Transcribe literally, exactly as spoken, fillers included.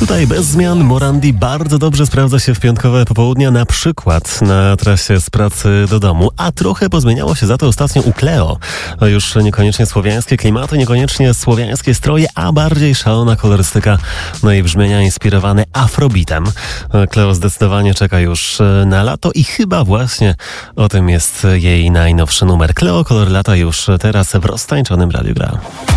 Tutaj bez zmian Morandi bardzo dobrze sprawdza się w piątkowe popołudnia, na przykład na trasie z pracy do domu, a trochę pozmieniało się za to ostatnio u Cleo. Już niekoniecznie słowiańskie klimaty, niekoniecznie słowiańskie stroje, a bardziej szalona kolorystyka, no i brzmienia inspirowane afrobeatem. Cleo zdecydowanie czeka już na lato i chyba właśnie o tym jest jej najnowszy numer. Cleo, kolor lata już teraz w roztańczonym Radiu Gra.